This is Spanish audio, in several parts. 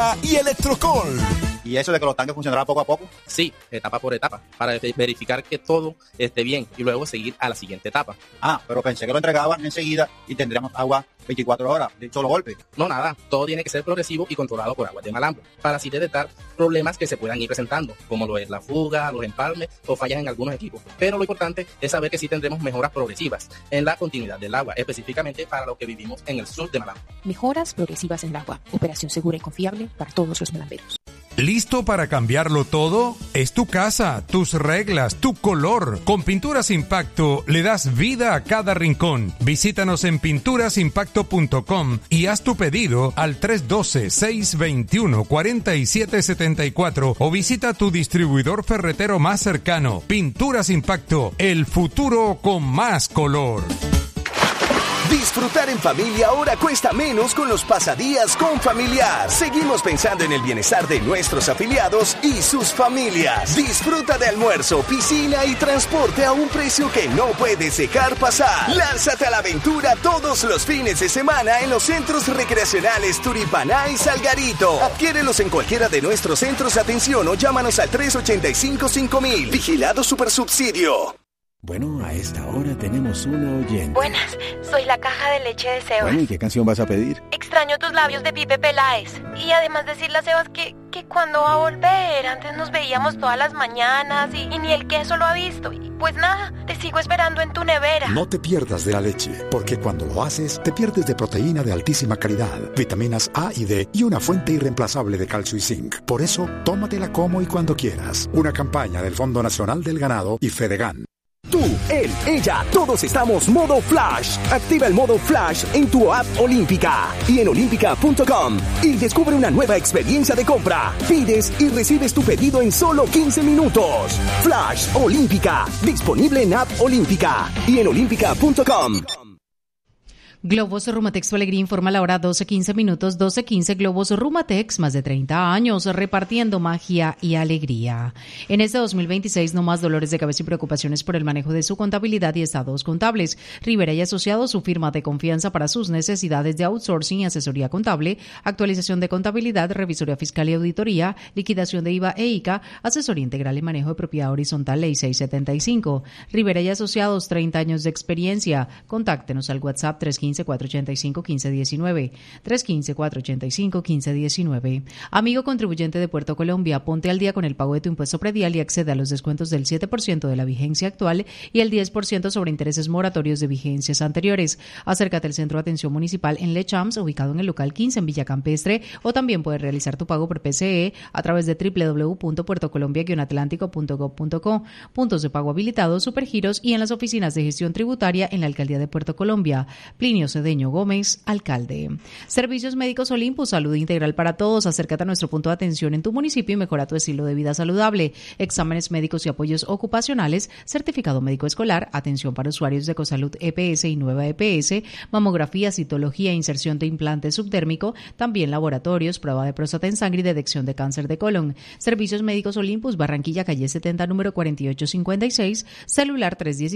y Electrocol. ¿Y eso de que los tanques funcionarán poco a poco? Sí, etapa por etapa, para verificar que todo esté bien y luego seguir a la siguiente etapa. Pero pensé que lo entregaban enseguida y tendríamos agua 24 horas de un solo golpe. No, nada, todo tiene que ser progresivo y controlado por aguas de malambo, para así detectar problemas que se puedan ir presentando, como lo es la fuga, los empalmes o fallas en algunos equipos. Pero lo importante es saber que sí tendremos mejoras progresivas en la continuidad del agua, específicamente para lo que vivimos en el sur de Malambo. Mejoras progresivas en el agua, operación segura y confiable para todos los malamberos. ¿Listo para cambiarlo todo? Es tu casa, tus reglas, tu color. Con Pinturas Impacto le das vida a cada rincón. Visítanos en pinturasimpacto.com y haz tu pedido al 312-621-4774 o visita tu distribuidor ferretero más cercano. Pinturas Impacto, el futuro con más color. Disfrutar en familia ahora cuesta menos con los pasadías con Familiar. Seguimos pensando en el bienestar de nuestros afiliados y sus familias. Disfruta de almuerzo, piscina y transporte a un precio que no puedes dejar pasar. Lánzate a la aventura todos los fines de semana en los centros recreacionales Turipaná y Salgarito. Adquiérelos en cualquiera de nuestros centros de atención o llámanos al 385-5000. Vigilado Supersubsidio. Bueno, a esta hora tenemos una oyente. Buenas, soy la caja de leche de Sebas. Bueno, ¿y qué canción vas a pedir? Extraño tus labios de Pipe Peláez. Y además decirle a Sebas que cuando va a volver. Antes nos veíamos todas las mañanas y ni el queso lo ha visto. Y pues nada, te sigo esperando en tu nevera. No te pierdas de la leche, porque cuando lo haces, te pierdes de proteína de altísima calidad, vitaminas A y D y una fuente irreemplazable de calcio y zinc. Por eso, tómatela como y cuando quieras. Una campaña del Fondo Nacional del Ganado y Fedegan. Tú, él, ella, todos estamos modo Flash. Activa el modo Flash en tu app Olímpica y en olímpica.com y descubre una nueva experiencia de compra. Pides y recibes tu pedido en solo 15 minutos. Flash Olímpica, disponible en app Olímpica y en olímpica.com. Globos Rumatex Alegría informa la hora 12:15 minutos, 12:15. Globos Rumatex, más de 30 años repartiendo magia y alegría. En este 2026 no más dolores de cabeza y preocupaciones por el manejo de su contabilidad y estados contables. Rivera y Asociados, su firma de confianza para sus necesidades de outsourcing y asesoría contable, actualización de contabilidad, revisoría fiscal y auditoría, liquidación de IVA e ICA, asesoría integral y manejo de propiedad horizontal, Ley 675. Rivera y Asociados, 30 años de experiencia. Contáctenos al WhatsApp 315-485-1519, 315-485-1519. Amigo contribuyente de Puerto Colombia, ponte al día con el pago de tu impuesto predial y accede a los descuentos del 7% de la vigencia actual y el 10% sobre intereses moratorios de vigencias anteriores. Acércate al Centro de Atención Municipal en Le Champs, ubicado en el local 15 en Villa Campestre, o también puedes realizar tu pago por PCE a través de www.puertocolombia-atlántico.gov.co, puntos de pago habilitados, supergiros y en las oficinas de gestión tributaria en la Alcaldía de Puerto Colombia. Plinio Cedeño Gómez, alcalde. Servicios Médicos Olympus, salud integral para todos. Acércate a nuestro punto de atención en tu municipio y mejora tu estilo de vida saludable. Exámenes médicos y apoyos ocupacionales, certificado médico escolar, atención para usuarios de Ecosalud EPS y Nueva EPS, mamografía, citología e inserción de implante subdérmico, también laboratorios, prueba de próstata en sangre y detección de cáncer de colon. Servicios Médicos Olympus, Barranquilla, calle 70, número 4856, celular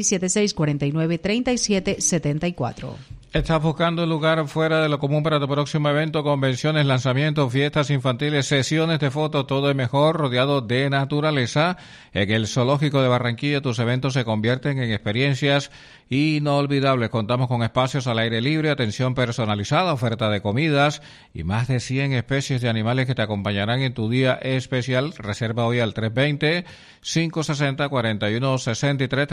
317-649-3774. ¿Estás buscando un lugar fuera de lo común para tu próximo evento, convenciones, lanzamientos, fiestas infantiles, sesiones de fotos, todo es mejor, rodeado de naturaleza? En el Zoológico de Barranquilla tus eventos se convierten en experiencias inolvidables. Contamos con espacios al aire libre, atención personalizada, oferta de comidas y más de 100 especies de animales que te acompañarán en tu día especial. Reserva hoy al 320-560-4163,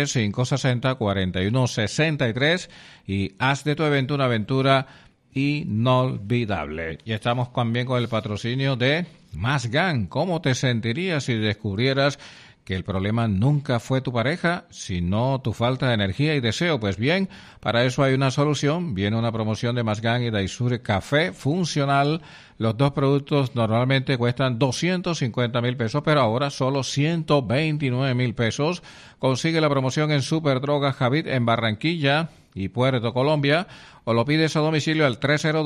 320-560-4163 y haz de tu evento una aventura inolvidable. Y estamos también con el patrocinio de Mazgan. ¿Cómo te sentirías si descubrieras que el problema nunca fue tu pareja, sino tu falta de energía y deseo? Pues bien, para eso hay una solución. Viene una promoción de Mazgan y Daisur Café Funcional. Los dos productos normalmente cuestan 250,000 pesos, pero ahora solo 129,000 pesos. Consigue la promoción en Superdrogas Javid en Barranquilla y Puerto Colombia, o lo pides a domicilio al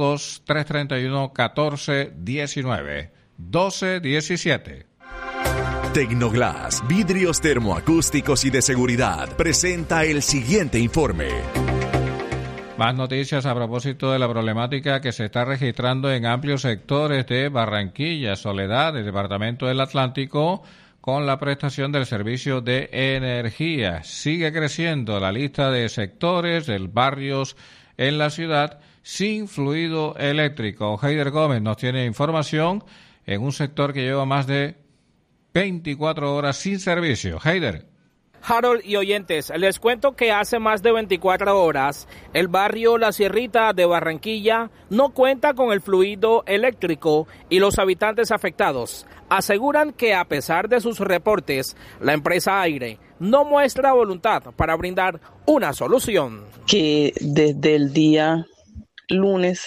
302-331-1419, 1217. Tecnoglass, vidrios termoacústicos y de seguridad, presenta el siguiente informe. Más noticias a propósito de la problemática que se está registrando en amplios sectores de Barranquilla, Soledad, el departamento del Atlántico, con la prestación del servicio de energía. Sigue creciendo la lista de sectores, de barrios en la ciudad sin fluido eléctrico. Heider Gómez nos tiene información en un sector que lleva más de 24 horas sin servicio. Heider. Harold y oyentes, les cuento que hace más de 24 horas el barrio La Sierrita de Barranquilla no cuenta con el fluido eléctrico y los habitantes afectados aseguran que a pesar de sus reportes, la empresa Aire no muestra voluntad para brindar una solución. Que desde el día lunes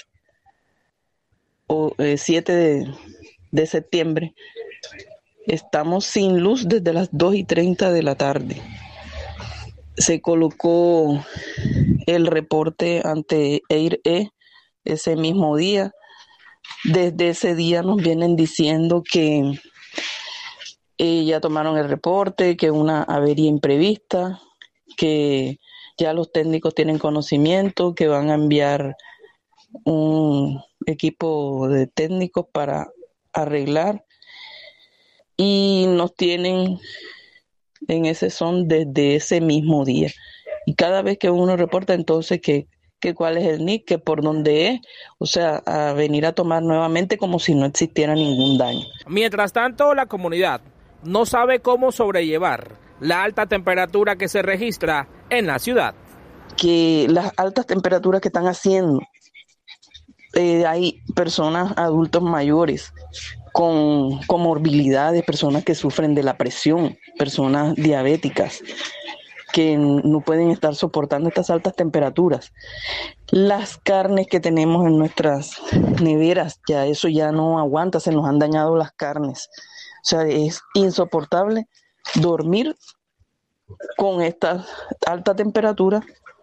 7 de septiembre estamos sin luz desde las 2:30 de la tarde. Se colocó el reporte ante Aire ese mismo día. Desde ese día nos vienen diciendo que ya tomaron el reporte, que una avería imprevista, que ya los técnicos tienen conocimiento, que van a enviar un equipo de técnicos para arreglar. Y nos tienen en ese son desde ese mismo día. Y cada vez que uno reporta entonces que cuál es el NIC, que por dónde es, o sea, a venir a tomar nuevamente como si no existiera ningún daño. Mientras tanto, la comunidad no sabe cómo sobrellevar la alta temperatura que se registra en la ciudad. Que las altas temperaturas que están haciendo, hay personas, adultos mayores, con comorbilidades, personas que sufren de la presión, personas diabéticas, que no pueden estar soportando estas altas temperaturas. Las carnes que tenemos en nuestras neveras, ya eso ya no aguanta, se nos han dañado las carnes. O sea, es insoportable dormir con esta alta temperatura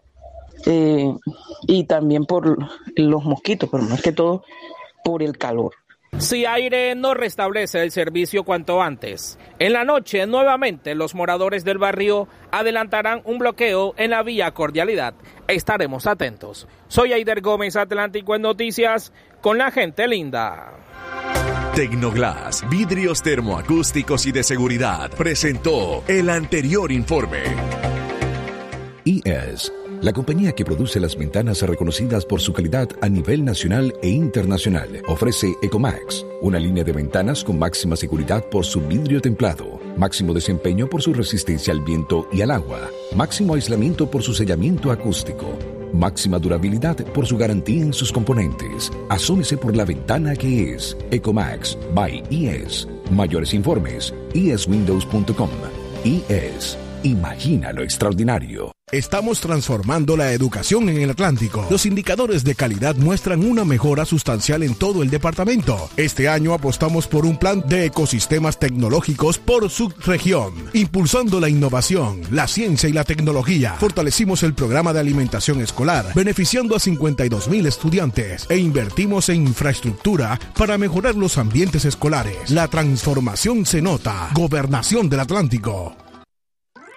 y también por los mosquitos, pero más que todo por el calor. Si Aire no restablece el servicio cuanto antes, en la noche nuevamente los moradores del barrio adelantarán un bloqueo en la vía Cordialidad. Estaremos atentos. Soy Heider Gómez, Atlántico en Noticias, con la gente linda. Tecnoglass, vidrios termoacústicos y de seguridad, presentó el anterior informe. IES, la compañía que produce las ventanas reconocidas por su calidad a nivel nacional e internacional, ofrece Ecomax, una línea de ventanas con máxima seguridad por su vidrio templado, máximo desempeño por su resistencia al viento y al agua, máximo aislamiento por su sellamiento acústico, máxima durabilidad por su garantía en sus componentes. Asómese por la ventana que es Ecomax by IES. Mayores informes, ieswindows.com. IES. Imagina lo extraordinario. Estamos transformando la educación en el Atlántico. Los indicadores de calidad muestran una mejora sustancial en todo el departamento. Este año apostamos por un plan de ecosistemas tecnológicos por subregión, impulsando la innovación, la ciencia y la tecnología. Fortalecimos el programa de alimentación escolar, beneficiando a 52,000 estudiantes, e invertimos en infraestructura para mejorar los ambientes escolares. La transformación se nota. Gobernación del Atlántico.